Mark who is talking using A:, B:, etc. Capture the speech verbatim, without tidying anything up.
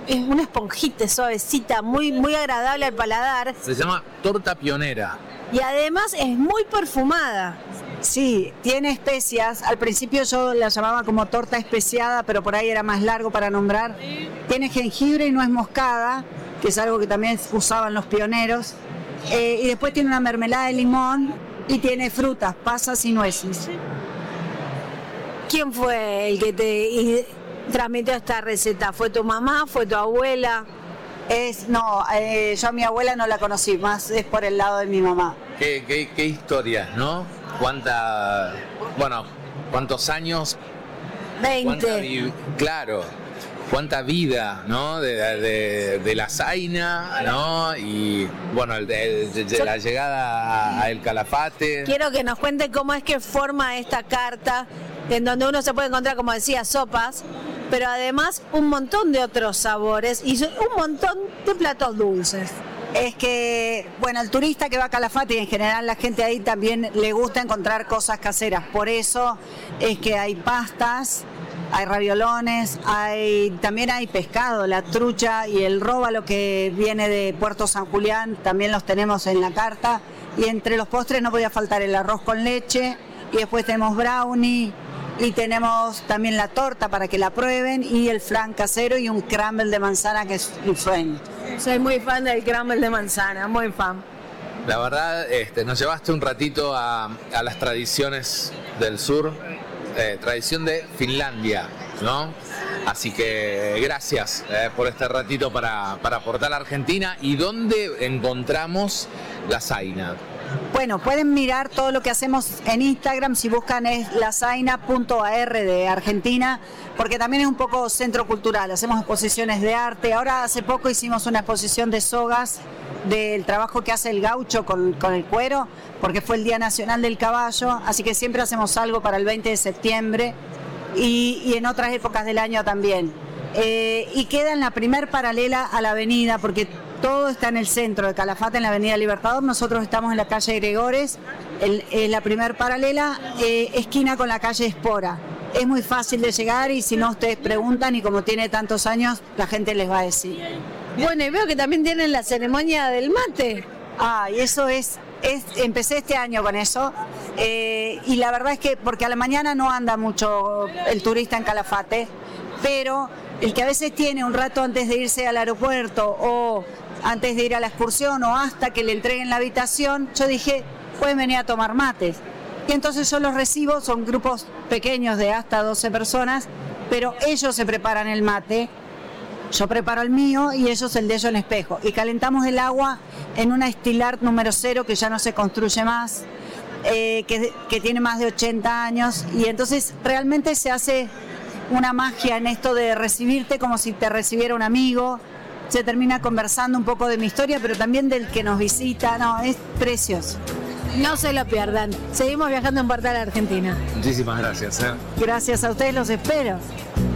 A: es una esponjita suavecita, muy, muy agradable al paladar.
B: Se llama torta pionera.
A: Y además es muy perfumada.
C: Sí, tiene especias. Al principio yo la llamaba como torta especiada, pero por ahí era más largo para nombrar. Tiene jengibre y nuez moscada, que es algo que también usaban los pioneros. Eh, y después tiene una mermelada de limón y tiene frutas, pasas y nueces.
A: ¿Quién fue el que te y, transmitió esta receta? ¿Fue tu mamá? ¿Fue tu abuela?
C: Es, no, eh, yo a mi abuela no la conocí, más es por el lado de mi mamá.
B: Qué, qué, qué historias, ¿no? Cuánta, bueno, cuántos años.
A: veinte.
B: Claro, cuánta vida, ¿no? De, de, de la Zaina, ¿no? Y bueno, el de, de, de la llegada a El Calafate.
A: Quiero que nos cuente cómo es que forma esta carta, en donde uno se puede encontrar, como decía, sopas, pero además un montón de otros sabores y un montón de platos dulces.
C: Es que, bueno, el turista que va a Calafate y en general la gente ahí también le gusta encontrar cosas caseras. Por eso es que hay pastas, hay raviolones, hay, también hay pescado, la trucha y el róbalo que viene de Puerto San Julián, también los tenemos en la carta. Y entre los postres no podía faltar el arroz con leche y después tenemos brownie. Y tenemos también la torta para que la prueben y el flan casero y un crumble de manzana que es un sueño.
A: Soy muy fan del crumble de manzana, muy fan.
B: La verdad, este, nos llevaste un ratito a, a las tradiciones del sur, eh, tradición de Finlandia, ¿no? Así que gracias eh, por este ratito para, para aportar a Argentina. ¿Y dónde encontramos la Zaina?
C: Bueno, pueden mirar todo lo que hacemos en Instagram, si buscan es lazaina punto a r de Argentina, porque también es un poco centro cultural, hacemos exposiciones de arte. Ahora hace poco hicimos una exposición de sogas, del trabajo que hace el gaucho con, con el cuero, porque fue el Día Nacional del Caballo, así que siempre hacemos algo para el veinte de septiembre y, y en otras épocas del año también. Eh, y queda en la primer paralela a la avenida, porque todo está en el centro de Calafate, en la avenida Libertador. Nosotros estamos en la calle Gregores, en, en la primer paralela, eh, esquina con la calle Espora. Es muy fácil de llegar y si no ustedes preguntan y como tiene tantos años, la gente les va a decir.
A: Bueno, y veo que también tienen la ceremonia del mate.
C: Ah, y eso es, es empecé este año con eso. Eh, y la verdad es que, porque a la mañana no anda mucho el turista en Calafate, pero el que a veces tiene un rato antes de irse al aeropuerto o antes de ir a la excursión o hasta que le entreguen la habitación, yo dije, pueden venir a tomar mates. Y entonces yo los recibo, son grupos pequeños de hasta doce personas, pero ellos se preparan el mate, yo preparo el mío y ellos el de ellos en espejo. Y calentamos el agua en una Stilart número cero que ya no se construye más, eh, que, que tiene más de ochenta años, y entonces realmente se hace una magia en esto de recibirte como si te recibiera un amigo. Se termina conversando un poco de mi historia, pero también del que nos visita. No, es precioso.
A: No se lo pierdan. Seguimos viajando en Portal Argentina.
B: Muchísimas gracias. ¿eh?
C: Gracias a ustedes, los espero.